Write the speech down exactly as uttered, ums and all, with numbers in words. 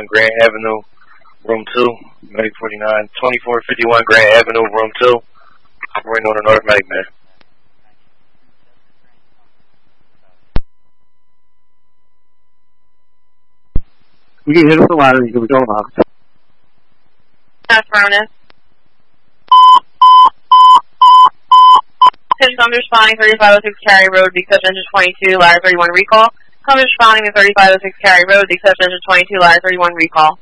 fifty-one Grand Avenue, Room two, Medic forty-nine, twenty-four fifty-one Grand Avenue, Room two, operating on the North Medic, man. You can hit us the ladder, you can go off. That's Ronan. Pitch responding thirty-five oh six Cary Road, except engine twenty-two, ladder thirty-one recall. Come responding to thirty-five oh six Cary Road, except engine twenty-two, ladder thirty-one recall.